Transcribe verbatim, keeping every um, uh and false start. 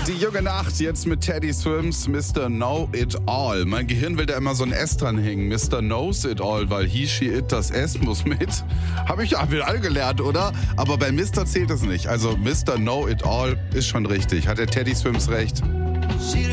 Die junge Nacht jetzt mit Teddy Swims, Mister Know It All. Mein Gehirn will da immer so ein S dranhängen. Mister Knows It All, weil he, she, it, das S muss mit. Habe ich ja wir alle gelernt, oder? Aber bei Mister zählt es nicht. Also Mister Know It All ist schon richtig. Hat der Teddy Swims recht?